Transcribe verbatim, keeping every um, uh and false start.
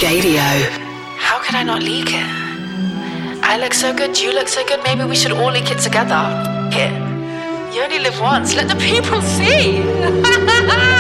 Radio. How could I not leak it? I look so good, you look so good, maybe we should all leak it together. F- it. You only live once, let the people see.